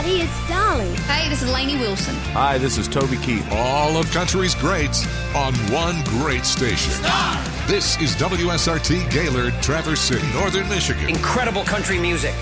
everybody. It's Dolly. Hey, this is Lainey Wilson. Hi, this is Toby Keith. All of country's greats on one great station. Star! This is WSRT Gaylord, Traverse City, Northern Michigan. Incredible country music.